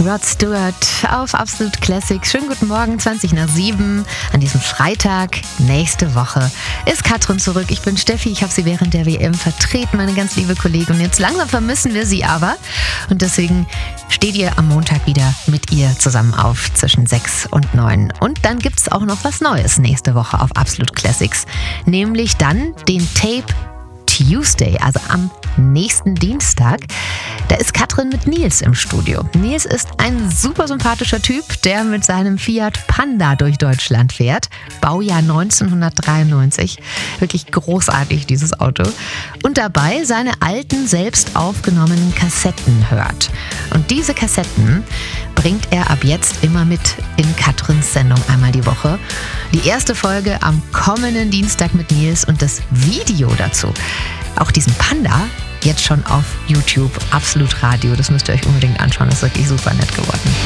Rod Stewart auf Absolut Classic. Schönen guten Morgen, 7:20 an diesem Freitag. Nächste Woche ist Katrin zurück. Ich bin Steffi, ich habe sie während der WM vertreten, meine ganz liebe Kollegin. Und jetzt langsam vermissen wir sie aber. Und deswegen steht ihr am Montag wieder mit ihr zusammen auf zwischen 6 und 9. Und dann gibt es auch noch was Neues nächste Woche auf Absolut Classics. Nämlich dann den Tape Tuesday, also am nächsten Dienstag. Da ist Katrin mit Nils im Studio. Nils ist ein super sympathischer Typ, der mit seinem Fiat Panda durch Deutschland fährt. Baujahr 1993. Wirklich großartig, dieses Auto. Und dabei seine alten, selbst aufgenommenen Kassetten hört. Und diese Kassetten bringt er ab jetzt immer mit in Katrins Sendung einmal die Woche. Die erste Folge am kommenden Dienstag mit Nils und das Video dazu. Auch diesen Panda jetzt schon auf YouTube, Absolut Radio. Das müsst ihr euch unbedingt anschauen. Das ist wirklich super nett geworden.